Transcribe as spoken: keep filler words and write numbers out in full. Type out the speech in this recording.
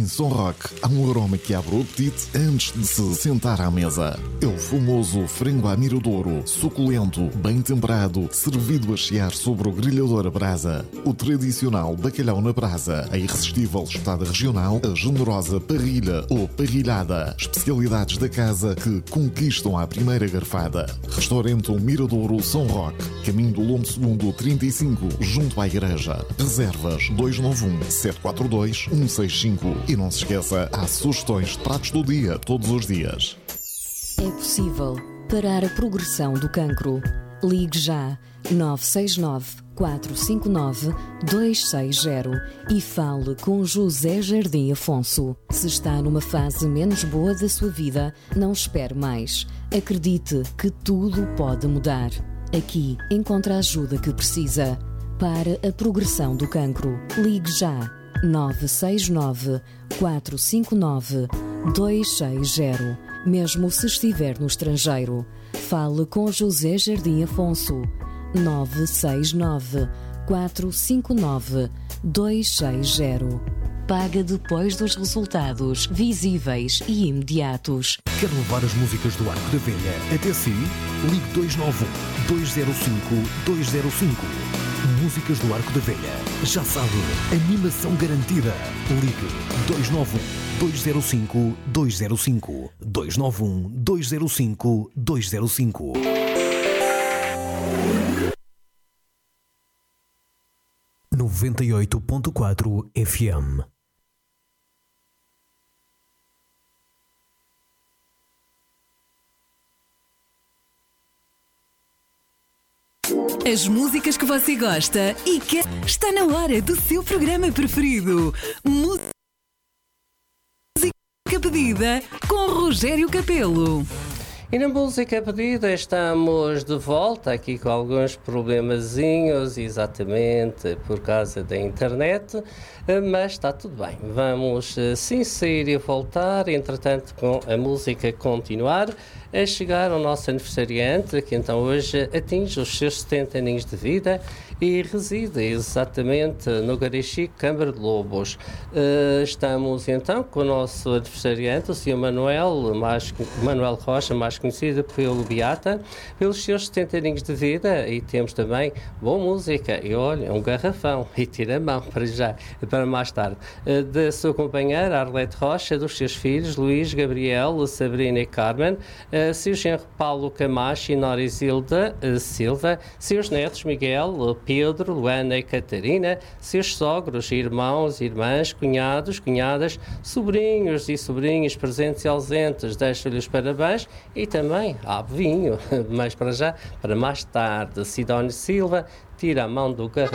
Em São Roque, há um aroma que abre o apetite antes de se sentar à mesa. É o famoso frango à miradouro, suculento, bem temperado, servido a chiar sobre o grelhador a brasa. O tradicional bacalhau na brasa, a irresistível espetada regional, a generosa parrilha ou parrilhada. Especialidades da casa que conquistam à primeira garfada. Restaurante O Miradouro São Roque, caminho do Lombo Segundo trinta e cinco, junto à igreja. Reservas dois nove um, sete quatro dois, um seis cinco. E não se esqueça, há sugestões de pratos do dia todos os dias. É possível parar a progressão do cancro. Ligue já nove seis nove, quatro cinco nove, dois seis zero e fale com José Jardim Afonso. Se está numa fase menos boa da sua vida, não espere mais. Acredite que tudo pode mudar. Aqui encontra a ajuda que precisa. Para a progressão do cancro, ligue já nove seis nove, quatro cinco nove, dois seis zero. Mesmo se estiver no estrangeiro, fale com José Jardim Afonso. nove seis nove, quatro cinco nove, dois seis zero. Paga depois dos resultados visíveis e imediatos. Quer levar as músicas do Arco da Velha até si? Ligue dois nove um, dois zero cinco, dois zero cinco. Músicas do Arco da Velha. Já sabe, animação garantida. Ligue dois nove um, dois zero cinco, dois zero cinco. dois nove um, dois zero cinco, dois zero cinco. noventa e oito ponto quatro F M. As músicas que você gosta e quer. Está na hora do seu programa preferido. Música pedida com Rogério Capelo. E na música pedida estamos de volta aqui com alguns problemazinhos, exatamente por causa da internet, mas está tudo bem. Vamos sim sair e voltar, entretanto com a música continuar, a chegar ao nosso aniversariante, que então hoje atinge os seus setenta aninhos de vida e reside exatamente no Garixi, Câmara de Lobos. Uh, estamos então com o nosso aniversariante, o senhor Manuel, mais, Manuel Rocha, mais conhecido pelo Beata, pelos seus setenta aninhos de vida, e temos também boa música, e olha, um garrafão, e tira a mão para já, para mais tarde, uh, da sua companheira Arlete Rocha, dos seus filhos Luís, Gabriel, Sabrina e Carmen, uh, seu genro Paulo Camacho e Nora Isilda uh, Silva, seus netos Miguel, Pedro, Luana e Catarina, seus sogros, irmãos, irmãs, cunhados, cunhadas, sobrinhos e sobrinhas presentes e ausentes, deixo-lhe os parabéns e também há vinho, mas para já, para mais tarde, Sidónio Silva, tira a mão do garrafão.